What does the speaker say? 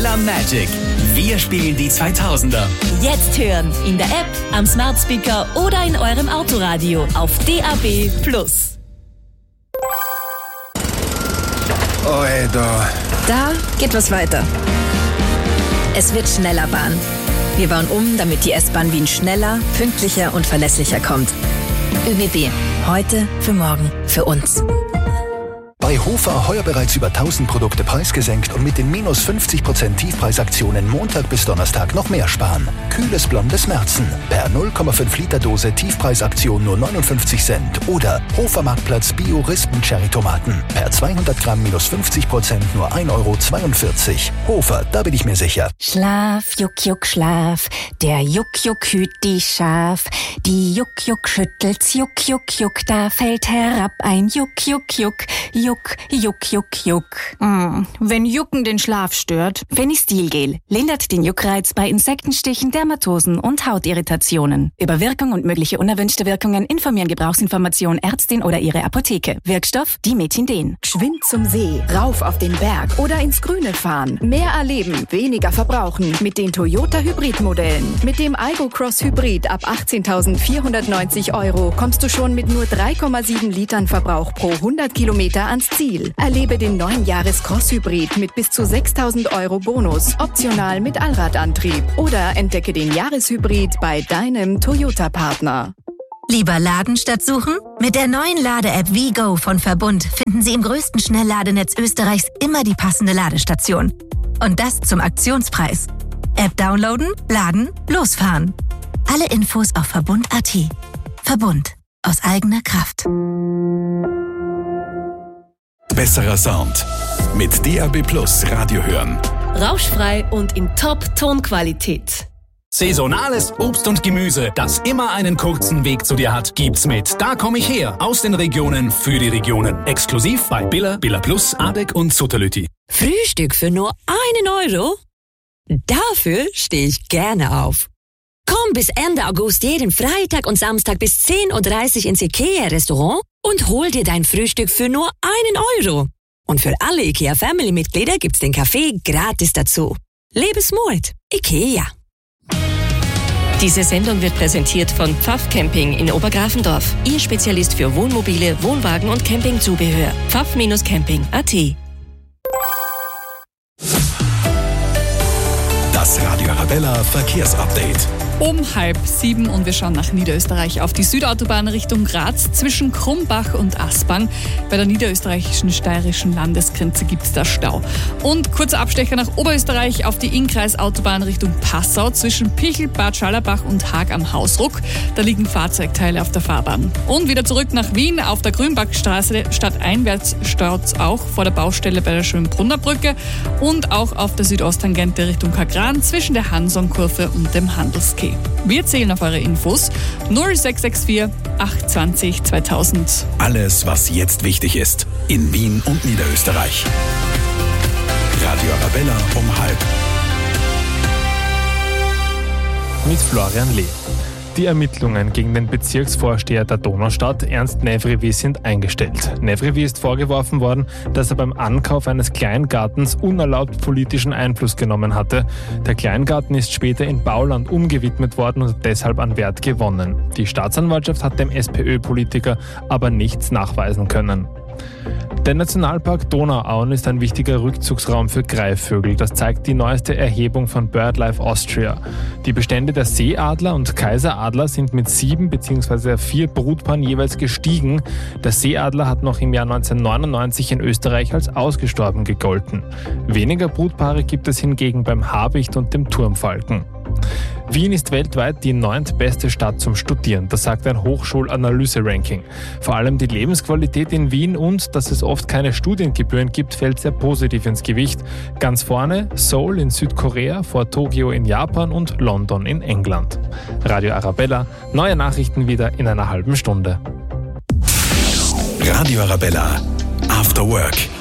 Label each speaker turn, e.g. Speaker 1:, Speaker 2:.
Speaker 1: Arabella Magic. Wir spielen die 2000er.
Speaker 2: Jetzt hören in der App, am Smart Speaker oder in eurem Autoradio auf DAB+.
Speaker 3: Oi,
Speaker 4: Da geht was weiter. Es wird schneller Bahn. Wir bauen um, damit die S-Bahn Wien schneller, pünktlicher und verlässlicher kommt. ÖBB. Heute, für morgen, für uns.
Speaker 5: Bei Hofer heuer bereits über 1000 Produkte preisgesenkt und mit den minus 50% Tiefpreisaktionen Montag bis Donnerstag noch mehr sparen. Kühles blondes Märzen. Per 0,5 Liter Dose Tiefpreisaktion nur 59 Cent. Oder Hofer Marktplatz Bio-Rispen-Cherry-Tomaten. Per 200 Gramm minus 50% nur 1,42 €. Hofer, da bin ich mir sicher.
Speaker 6: Schlaf, Juck, Juck, Schlaf. Der Juck, Juck hüt die Schaf. Die Juck, Juck schüttelt's, Juck, Juck, Juck. Da fällt herab ein Juck, Juck, Juck. Juck, Juck, Juck, Juck.
Speaker 7: Wenn Jucken den Schlaf stört.
Speaker 6: Fenistilgel lindert den Juckreiz bei Insektenstichen, Dermatosen und Hautirritationen. Über Wirkung und mögliche unerwünschte Wirkungen informieren Gebrauchsinformation Ärztin oder ihre Apotheke. Wirkstoff Dimethinden.
Speaker 8: Geschwind zum See, rauf auf den Berg oder ins Grüne fahren. Mehr erleben, weniger verbrauchen mit den Toyota Hybrid-Modellen. Mit dem Aygo Cross Hybrid ab 18.490 € kommst du schon mit nur 3,7 Litern Verbrauch pro 100 Kilometer ans Ziel. Erlebe den neuen Jahres-Cross-Hybrid mit bis zu 6.000 € Bonus, optional mit Allradantrieb. Oder entdecke den Jahreshybrid bei deinem Toyota-Partner.
Speaker 9: Lieber laden statt suchen? Mit der neuen Lade-App WeGo von Verbund finden Sie im größten Schnellladenetz Österreichs immer die passende Ladestation. Und das zum Aktionspreis. App downloaden, laden, losfahren. Alle Infos auf Verbund.at. Verbund. Aus eigener Kraft.
Speaker 1: Besserer Sound. Mit DAB+ Radio hören.
Speaker 2: Rauschfrei und in Top-Tonqualität.
Speaker 1: Saisonales Obst und Gemüse, das immer einen kurzen Weg zu dir hat, gibt's mit Da komm ich her. Aus den Regionen für die Regionen. Exklusiv bei Billa, Billa Plus, Adek und Sutterlüti.
Speaker 10: Frühstück für nur 1 €? Dafür stehe ich gerne auf. Komm bis Ende August jeden Freitag und Samstag bis 10:30 Uhr ins IKEA-Restaurant und hol dir dein Frühstück für nur 1 €. Und für alle IKEA-Family-Mitglieder gibt's den Kaffee gratis dazu. Lebensmut. IKEA.
Speaker 2: Diese Sendung wird präsentiert von Pfaff Camping in Obergrafendorf. Ihr Spezialist für Wohnmobile, Wohnwagen und Campingzubehör. Pfaff-Camping.at.
Speaker 1: Das Radio Arabella Verkehrsupdate.
Speaker 11: Um 6:30 und wir schauen nach Niederösterreich auf die Südautobahn Richtung Graz zwischen Krumbach und Aspang. Bei der niederösterreichischen steirischen Landesgrenze gibt es da Stau. Und kurzer Abstecher nach Oberösterreich auf die Innkreisautobahn Richtung Passau zwischen Pichel, Bad Schallerbach und Haag am Hausruck. Da liegen Fahrzeugteile auf der Fahrbahn. Und wieder zurück nach Wien auf der Grünbackstraße. Stadteinwärts staut es auch vor der Baustelle bei der Schönbrunner Brücke und auch auf der Südosttangente Richtung Kagran zwischen der Hanson-Kurve und dem Handelsquai. Wir zählen auf eure Infos 0664 820 2000.
Speaker 1: Alles, was jetzt wichtig ist. In Wien und Niederösterreich. Radio Arabella um 6:30.
Speaker 12: Mit Florian Lee. Die Ermittlungen gegen den Bezirksvorsteher der Donaustadt, Ernst Nevrivi, sind eingestellt. Nevrivi ist vorgeworfen worden, dass er beim Ankauf eines Kleingartens unerlaubt politischen Einfluss genommen hatte. Der Kleingarten ist später in Bauland umgewidmet worden und deshalb an Wert gewonnen. Die Staatsanwaltschaft hat dem SPÖ-Politiker aber nichts nachweisen können. Der Nationalpark Donauauen ist ein wichtiger Rückzugsraum für Greifvögel. Das zeigt die neueste Erhebung von BirdLife Austria. Die Bestände der Seeadler und Kaiseradler sind mit 7 bzw. 4 Brutpaaren jeweils gestiegen. Der Seeadler hat noch im Jahr 1999 in Österreich als ausgestorben gegolten. Weniger Brutpaare gibt es hingegen beim Habicht und dem Turmfalken. Wien ist weltweit die 9. beste Stadt zum Studieren, das sagt ein Hochschulanalyse-Ranking. Vor allem die Lebensqualität in Wien und dass es oft keine Studiengebühren gibt, fällt sehr positiv ins Gewicht. Ganz vorne Seoul in Südkorea, vor Tokio in Japan und London in England. Radio Arabella, neue Nachrichten wieder in einer halben Stunde.
Speaker 1: Radio Arabella, After Work.